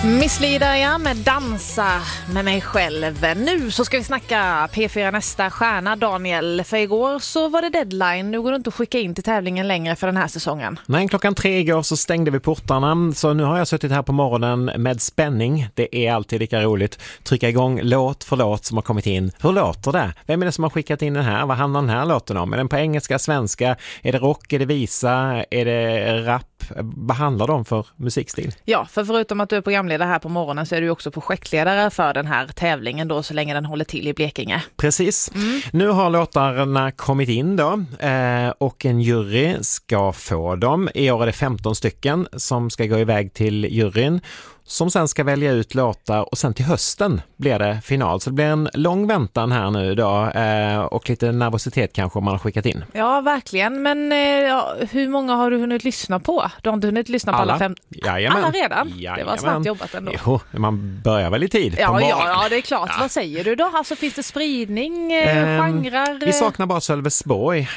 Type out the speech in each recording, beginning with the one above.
Misslider jag med dansa med mig själv. Nu så ska vi snacka P4 nästa stjärna, Daniel. För igår så var det deadline. Nu går det inte att skicka in till tävlingen längre för den här säsongen. Nej, 3:00 igår så stängde vi portarna. Så nu har jag suttit här på morgonen med spänning. Det är alltid lika roligt. Trycka igång låt för låt som har kommit in. Hur låter det? Vem är det som har skickat in den här? Vad handlar den här låten om? Är den på engelska, svenska? Är det rock? Är det visa? Är det rap? Vad handlar de för musikstil? Ja, för förutom att du är programledare här på morgonen så är du också projektledare för den här tävlingen då så länge den håller till i Blekinge. Precis. Nu har låtarna kommit in då och en jury ska få dem. I år är det 15 stycken som ska gå iväg till juryn som sen ska välja ut låtar och sen till hösten blir det final. Så det blir en lång väntan här nu då och lite nervositet kanske om man har skickat in. Ja, verkligen. Men hur många har du hunnit lyssna på? Du har inte hunnit lyssna på alla 5? Jajamän. Alla redan? Jajamän. Det var snabbt jobbat ändå. Jo, man börjar väl i tid. Ja, det är klart. Ja. Vad säger du då? Alltså finns det spridning, genrer? Vi saknar bara Sölvesborg.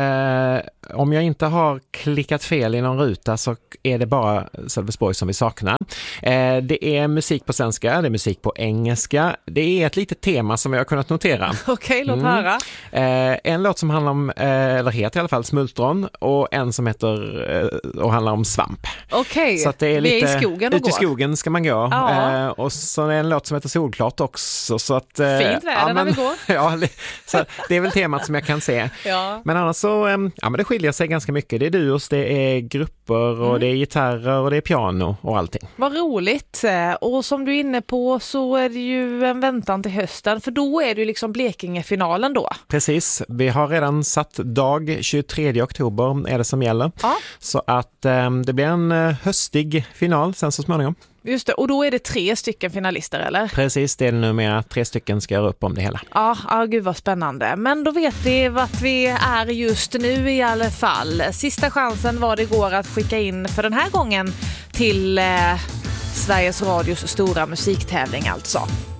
Om jag inte har klickat fel i någon ruta så är det bara Sölvesborg som vi saknar. Det är musik på svenska, det är musik på engelska. Det är ett litet tema som vi har kunnat notera. Okej, låt höra. En låt som handlar om, eller heter i alla fall Smultron, och en som heter och handlar om svamp. Okej, så att det är lite, i skogen och ut i skogen ska man gå. Ja. Och så är en låt som heter Solklart också. Så att, fint väder när vi går. Ja, så det är väl temat som jag kan se. Ja. Men annars så, men det skiljer sig ganska mycket. Det är duos, det är grupper och det är gitarrer och det är piano och allting. Vad roligt. Och som du är inne på så är det ju en väntan till hösten, för då är det ju liksom Blekinge-finalen då. Precis, vi har redan satt dag 23 oktober är det som gäller. Ja. Så att det blir en höstig final sen så småningom. Just det, och då är det 3 stycken finalister, eller? Precis, det är det numera 3 stycken ska göra upp om det hela. Ja, gud vad spännande. Men då vet vi vart vi är just nu i alla fall. Sista chansen var det igår att skicka in för den här gången till Sveriges Radios stora musiktävling alltså.